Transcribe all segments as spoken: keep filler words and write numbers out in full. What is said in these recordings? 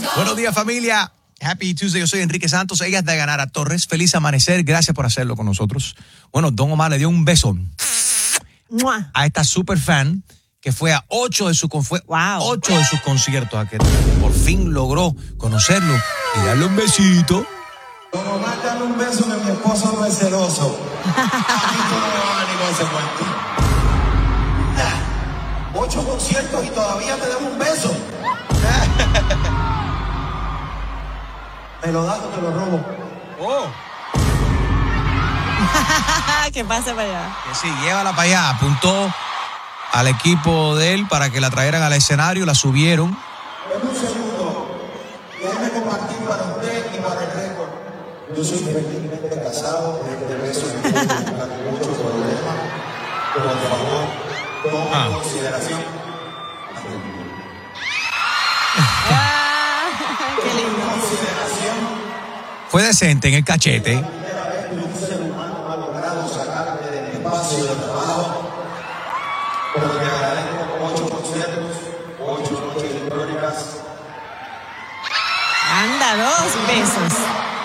Buenos días, familia. Happy Tuesday. Yo soy Enrique Santos. Ella es Dayanara Torres. Feliz amanecer. Gracias por hacerlo con nosotros. Bueno, Don Omar le dio un beso ¡Mua! a esta super fan que fue a ocho de, su, fue Wow. ocho de sus conciertos. A que por fin logró conocerlo y darle un besito. Don Omar, dame un beso que mi esposo no es celoso. Aquí tú no me vas a venir con ese cuento. Ocho conciertos y todavía te damos un beso. ¿Me lo das o te lo robo? Oh. Que pase para allá. Que sí, llévala para allá. Apuntó al equipo de él para que la trajeran al escenario, la subieron. En un segundo, déjeme compartir para usted y para el récord. Yo soy felizmente casado, este beso me tiene muchos problemas, pero por favor, toma Ah. en consideración. Ah, qué lindo. Consideración, Fue decente en el cachete. la primera vez que un ser humano ha logrado sacarme del espacio de trabajo, pero te agradezco ocho conciertos, ocho noches históricas. Anda, dos besos.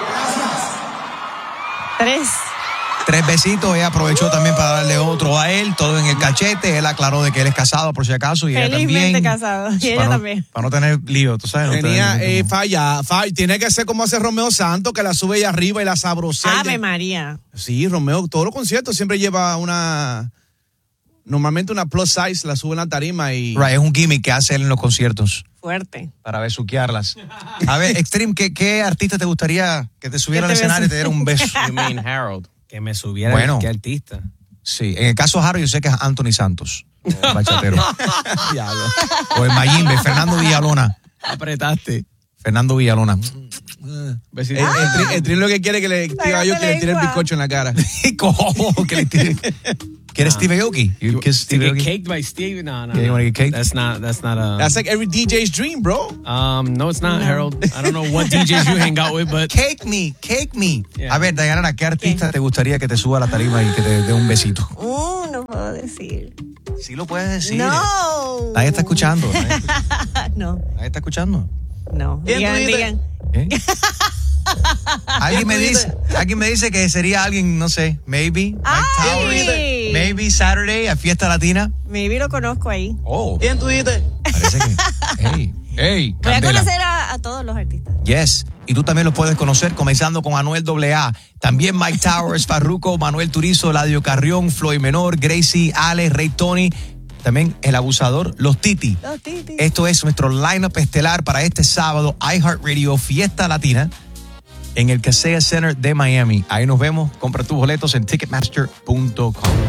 Tres. Tres besitos, ella aprovechó también para darle otro a él, todo en el cachete. Él aclaró de que él es casado por si acaso y ella Felizmente también. casado. Y ella para no, también. Para no tener lío, tú sabes. No Tenía tener- eh, falla, falla. Tiene que ser como hace Romeo Santos, que la sube ahí arriba y la sabrosea. Ave María. Sí, Romeo, todos los conciertos siempre lleva una. Normalmente una plus size, la sube en la tarima y. Right, es un gimmick que hace él en los conciertos Fuerte. para besuquearlas. A ver, Extreme, ¿qué, qué artista te gustaría que te subiera al Que te escenario y te bese. diera un beso? You mean Harold. Que me subiera. Bueno. ¿Qué artista? Sí, en el caso de Harold yo sé que es Anthony Santos, el bachatero. Diablo. O el Mayimbe, Fernando Villalona. Apretaste. Fernando Villalona. El, el, tri- el tri lo que quiere que le diga yo que le tire el lengua. bizcocho en la cara. ¿Cómo? ¿Que le tire? ¿Quieres Steve Aoki? You kiss To Steve get Aoki? caked by Steve? No, no. Yeah, you no. wanna get caked? That's not. That's not a. That's like every D J's dream, bro. Um, no, it's not, Harold. I don't know what D Js you hang out with, but Cake me, cake me. Yeah. A ver, Dayanara, ¿qué artista te gustaría que te suba a la tarima y que te dé un besito? Uh, no puedo decir. Sí lo puedes decir. No. Nadie está escuchando. Nadie está, No, nadie está escuchando. no. ¿Quién Digan, tú dices? digan. ¿Eh? Alguien me dice, alguien me dice que sería alguien, no sé, maybe Mike Towers, ¡Ay! maybe Saturday a Fiesta Latina. Maybe lo conozco ahí. Oh, ¿Quién tú dices? parece que. Hey, hey, Voy a candela. conocer a, a todos los artistas. Yes, y tú también los puedes conocer comenzando con Anuel A A. También Mike Towers, Farruko, Manuel Turizo, Eladio Carrión, Floyd Menor, Gracie, Ale, Rey Tony. También El Abusador, Los Titi. Los Titi. Esto es nuestro lineup estelar para este sábado, iHeartRadio Fiesta Latina en el Kaseya Center de Miami. Ahí nos vemos. Compra tus boletos en ticketmaster punto com.